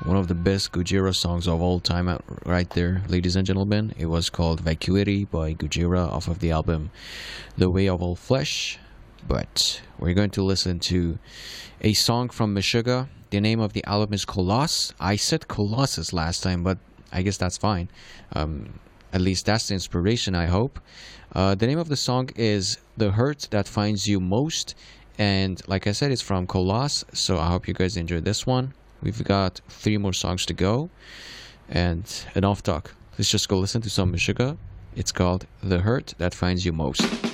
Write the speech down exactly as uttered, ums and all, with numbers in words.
one of the best Gojira songs of all time out right there, ladies and gentlemen. It was called Vacuity by Gojira off of the album The Way of All Flesh. But we're going to listen to a song from Meshuggah. The name of the album is Colossus. I said Colossus last time, but I guess that's fine. Um, at least that's the inspiration, I hope. Uh, the name of the song is The Hurt That Finds You Most. And like I said, it's from Colossus. So I hope you guys enjoyed this one. We've got three more songs to go. And enough talk. Let's just go listen to some Meshuggah. It's called The Hurt That Finds You Most.